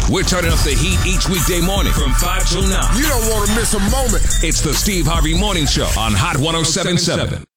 We're turning up the heat each weekday morning from 5 till 9. You don't want to miss a moment. It's the Steve Harvey Morning Show on Hot 107.7.